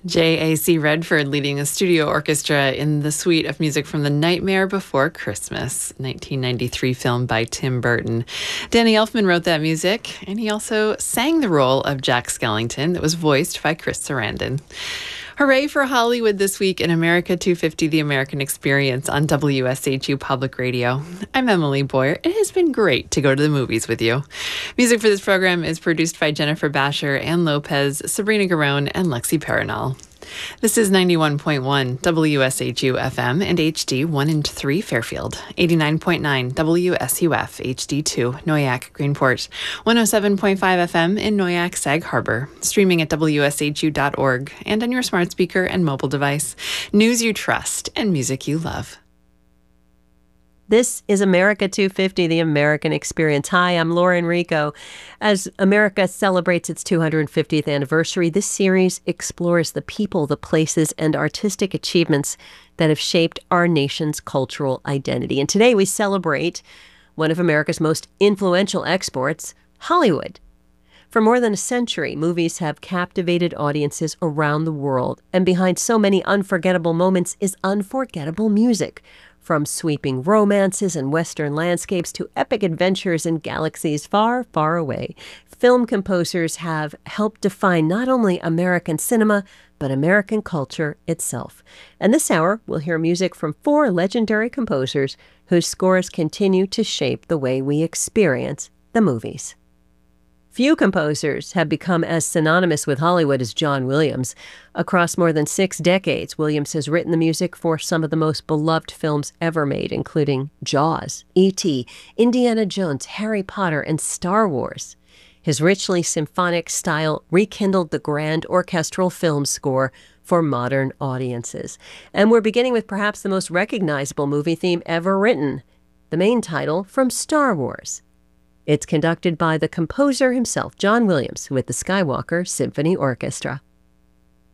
J.A.C. Redford leading a studio orchestra in the suite of music from The Nightmare Before Christmas, 1993 film by Tim Burton. Danny Elfman wrote that music, and he also sang the role of Jack Skellington that was voiced by Chris Sarandon. Hooray for Hollywood this week in America 250, The American Experience on WSHU Public Radio. I'm Emily Boyer. It has been great to go to the movies with you. Music for this program is produced by Jennifer Basher, Ann Lopez, Sabrina Garone, and Lexi Paranal. This is 91.1 WSHU FM and HD 1 and 3 Fairfield, 89.9 WSUF HD 2 Noyac Greenport, 107.5 FM in Noyac Sag Harbor, streaming at WSHU.org and on your smart speaker and mobile device. News you trust and music you love. This is America 250, The American Experience. Hi, I'm Laura Enrico. As America celebrates its 250th anniversary, this series explores the people, the places, and artistic achievements that have shaped our nation's cultural identity. And today we celebrate one of America's most influential exports, Hollywood. For more than a century, movies have captivated audiences around the world. And behind so many unforgettable moments is unforgettable music. From sweeping romances and Western landscapes to epic adventures in galaxies far, far away, film composers have helped define not only American cinema, but American culture itself. And this hour, we'll hear music from 4 legendary composers whose scores continue to shape the way we experience the movies. Few composers have become as synonymous with Hollywood as John Williams. Across more than 6 decades, Williams has written the music for some of the most beloved films ever made, including Jaws, E.T., Indiana Jones, Harry Potter, and Star Wars. His richly symphonic style rekindled the grand orchestral film score for modern audiences. And we're beginning with perhaps the most recognizable movie theme ever written, the main title from Star Wars. It's conducted by the composer himself, John Williams, with the Skywalker Symphony Orchestra.